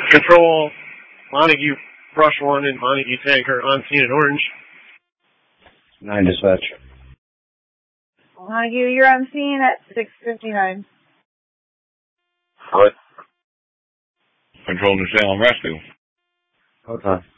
Control, Montague, Brush 1 and Montague Tanker on scene at Orange. 9 dispatch. Montague, you're on scene at 6:59. What? Control to Salem Rescue. Hold on.